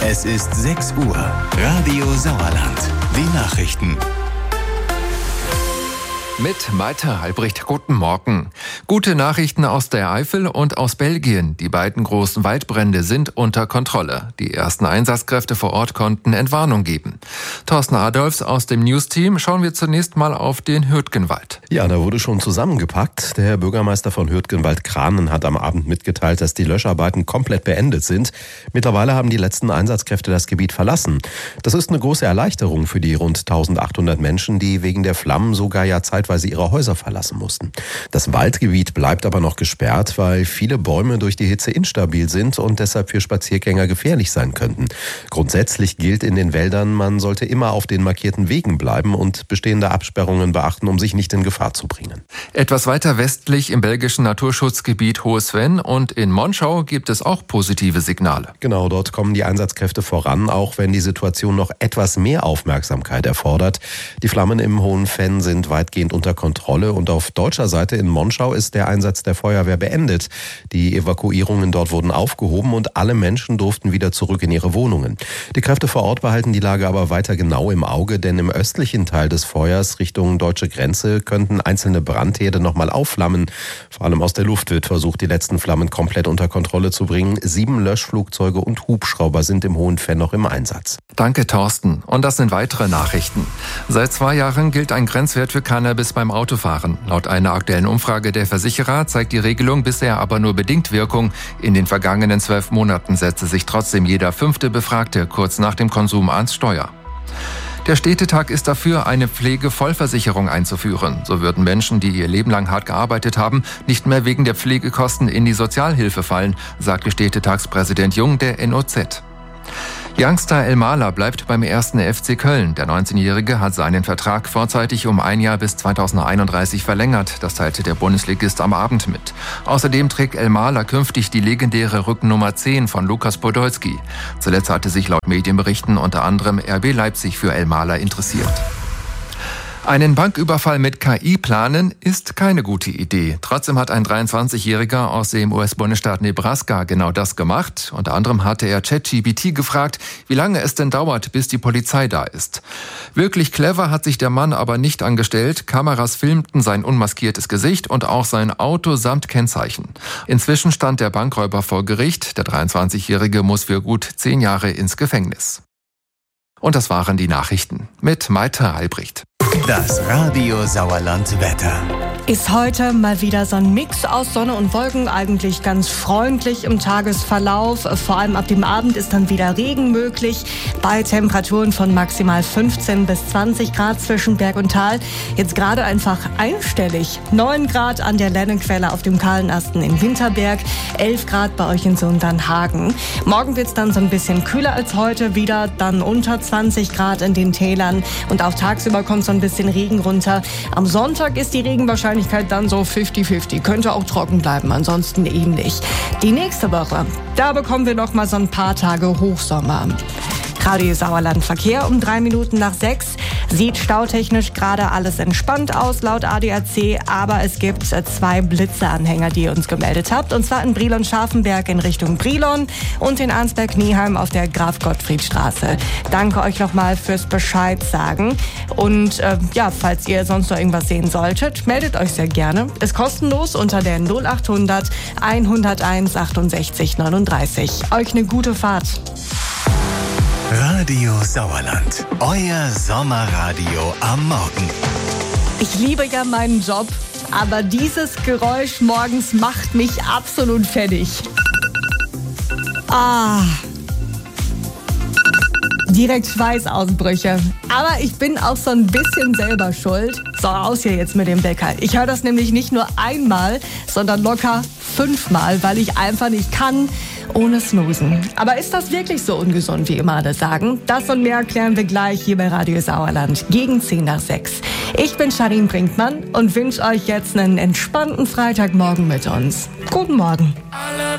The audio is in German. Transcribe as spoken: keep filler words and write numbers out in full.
Es ist sechs Uhr. Radio Sauerland. Die Nachrichten. Mit Malte Halbricht, guten Morgen. Gute Nachrichten aus der Eifel und aus Belgien. Die beiden großen Waldbrände sind unter Kontrolle. Die ersten Einsatzkräfte vor Ort konnten Entwarnung geben. Thorsten Adolfs aus dem News-Team, schauen wir zunächst mal auf den Hürtgenwald. Ja, da wurde schon zusammengepackt. Der Bürgermeister von Hürtgenwald-Kranen hat am Abend mitgeteilt, dass die Löscharbeiten komplett beendet sind. Mittlerweile haben die letzten Einsatzkräfte das Gebiet verlassen. Das ist eine große Erleichterung für die rund eintausendachthundert Menschen, die wegen der Flammen sogar ja zeitweise ihre Häuser verlassen mussten. Das Waldgebiet bleibt aber noch gesperrt, weil viele Bäume durch die Hitze instabil sind und deshalb für Spaziergänger gefährlich sein könnten. Grundsätzlich gilt in den Wäldern, man sollte immer auf den markierten Wegen bleiben und bestehende Absperrungen beachten, um sich nicht in Gefahr zu bringen. Etwas weiter westlich im belgischen Naturschutzgebiet Hohe-Sven und in Monschau gibt es auch positive Signale. Genau, dort kommen die Einsatzkräfte voran, auch wenn die Situation noch etwas mehr Aufmerksamkeit erfordert. Die Flammen im Hohen-Venn sind weitgehend unter Kontrolle und auf deutscher Seite in Monschau ist der Einsatz der Feuerwehr beendet. Die Evakuierungen dort wurden aufgehoben und alle Menschen durften wieder zurück in ihre Wohnungen. Die Kräfte vor Ort behalten die Lage aber weiter genau im Auge, denn im östlichen Teil des Feuers Richtung deutsche Grenze könnten einzelne Brandherde nochmal aufflammen. Vor allem aus der Luft wird versucht, die letzten Flammen komplett unter Kontrolle zu bringen. Sieben Löschflugzeuge und Hubschrauber sind im Hohen-Venn noch im Einsatz. Danke, Thorsten. Und das sind weitere Nachrichten. Seit zwei Jahren gilt ein Grenzwert für Cannabis beim Autofahren. Laut einer aktuellen Umfrage der Versicherer zeigt die Regelung bisher aber nur bedingt Wirkung. In den vergangenen zwölf Monaten setzte sich trotzdem jeder fünfte Befragte kurz nach dem Konsum ans Steuer. Der Städtetag ist dafür, eine Pflegevollversicherung einzuführen. So würden Menschen, die ihr Leben lang hart gearbeitet haben, nicht mehr wegen der Pflegekosten in die Sozialhilfe fallen, sagte Städtetagspräsident Jung der N O Z. Youngster Elmalah bleibt beim ersten F C Köln. Der neunzehnjährige hat seinen Vertrag vorzeitig um ein Jahr bis zweitausendeinunddreißig verlängert. Das teilte der Bundesligist am Abend mit. Außerdem trägt Elmalah künftig die legendäre Rückennummer zehn von Lukas Podolski. Zuletzt hatte sich laut Medienberichten unter anderem R B Leipzig für Elmalah interessiert. Einen Banküberfall mit K I planen ist keine gute Idee. Trotzdem hat ein dreiundzwanzigjähriger aus dem U S-Bundesstaat Nebraska genau das gemacht. Unter anderem hatte er ChatGPT gefragt, wie lange es denn dauert, bis die Polizei da ist. Wirklich clever hat sich der Mann aber nicht angestellt. Kameras filmten sein unmaskiertes Gesicht und auch sein Auto samt Kennzeichen. Inzwischen stand der Bankräuber vor Gericht. Der dreiundzwanzigjährige muss für gut zehn Jahre ins Gefängnis. Und das waren die Nachrichten mit Malte Halbricht. Das Radio Sauerland Wetter. Ist heute mal wieder so ein Mix aus Sonne und Wolken, eigentlich ganz freundlich im Tagesverlauf. Vor allem ab dem Abend ist dann wieder Regen möglich, bei Temperaturen von maximal fünfzehn bis zwanzig Grad zwischen Berg und Tal. Jetzt gerade einfach einstellig. neun Grad an der Lennenquelle auf dem kahlen Asten in Winterberg, elf Grad bei euch in Sundernhagen. Morgen wird es dann so ein bisschen kühler als heute, wieder dann unter zwanzig Grad in den Tälern und auch tagsüber kommt so ein bisschen Regen runter. Am Sonntag ist die Regenwahrscheinlichkeit dann so fünfzig fünfzig. Könnte auch trocken bleiben, ansonsten ähnlich. Die nächste Woche, da bekommen wir noch mal so ein paar Tage Hochsommer. Radio Sauerland Verkehr um drei Minuten nach sechs. Sieht stautechnisch gerade alles entspannt aus laut A D A C, aber es gibt zwei Blitzeanhänger, die ihr uns gemeldet habt. Und zwar in Brilon-Scharfenberg in Richtung Brilon und in Arnsberg-Nieheim auf der Graf-Gottfried-Straße. Danke euch nochmal fürs Bescheid sagen. Und äh, ja, falls ihr sonst noch irgendwas sehen solltet, meldet euch sehr gerne. Ist kostenlos unter der null achthundert hunderteins achtundsechzig neununddreißig. Euch eine gute Fahrt. Radio Sauerland, euer Sommerradio am Morgen. Ich liebe ja meinen Job, aber dieses Geräusch morgens macht mich absolut fertig. Ah, direkt Schweißausbrüche. Aber ich bin auch so ein bisschen selber schuld. So, raus hier jetzt mit dem Wecker. Ich höre das nämlich nicht nur einmal, sondern locker fünfmal, weil ich einfach nicht kann ohne Snoosen. Aber ist das wirklich so ungesund, wie immer alle sagen? Das und mehr klären wir gleich hier bei Radio Sauerland gegen zehn nach sechs. Ich bin Charin Brinkmann und wünsche euch jetzt einen entspannten Freitagmorgen mit uns. Guten Morgen. Alle